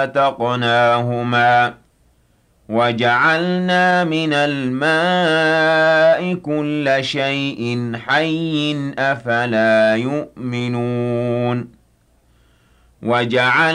فَفَتَقْنَاهُمَا وَجَعَلْنَا مِنَ الْمَاءِ كُلَّ شَيْءٍ حَيٍّ ۖ أَفَلَا يُؤْمِنُونَ